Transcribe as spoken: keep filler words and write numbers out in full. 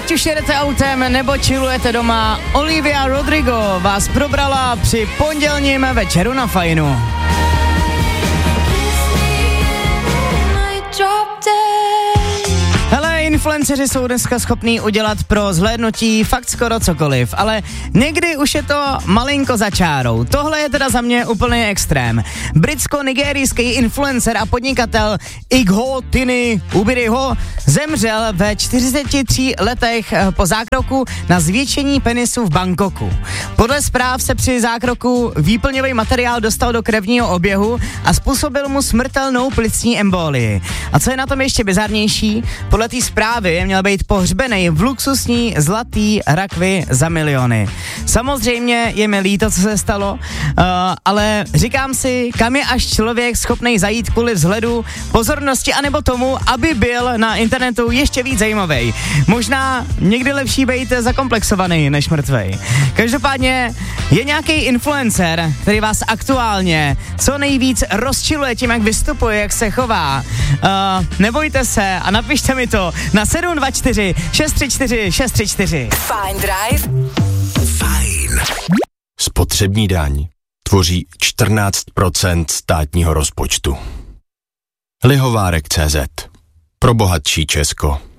Ať už jedete autem nebo chillujete doma, Olivia Rodrigo vás probrala při pondělním večeru na Fajnu. Hele, influenceři jsou dneska schopní udělat pro zhlédnutí fakt skoro cokoliv, ale někdy už je to malinko za čárou. Tohle je teda za mě úplný extrém. Britsko-nigérijský influencer a podnikatel Igho Tiny Ubiriho zemřel ve čtyřiceti třech letech po zákroku na zvětšení penisu v Bangkoku. Podle zpráv se při zákroku výplňový materiál dostal do krevního oběhu a způsobil mu smrtelnou plicní embolii. A co je na tom ještě bizarnější, podle té zprávy měl být pohřbený v luxusní zlatý rakvi za miliony. Samozřejmě je mi líto, co se stalo, uh, ale říkám si, kam je až člověk schopný zajít kvůli vzhledu, pozornosti, anebo tomu, aby byl na internetu ještě víc zajímavý. Možná někdy lepší být zakomplexovaný než mrtvej. Každopádně je nějaký influencer, který vás aktuálně co nejvíc rozčiluje tím, jak vystupuje, jak se chová. Uh, nebojte se a napište mi to na sedm dva čtyři šest tři čtyři šest tři čtyři. Fajn Drive. Fajn. Spotřební daň tvoří čtrnáct procent státního rozpočtu. Lihovárek tečka cé zet. Pro bohatší Česko.